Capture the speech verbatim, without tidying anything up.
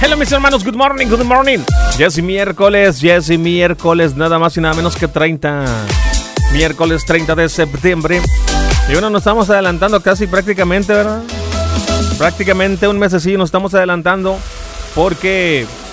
Hello mis hermanos, good morning, good morning. Ya es miércoles, ya es miércoles, nada más y nada menos que treinta. Miércoles treinta de septiembre. Y bueno, nos estamos adelantando casi prácticamente, ¿verdad? Prácticamente un mesecillo nos estamos adelantando porque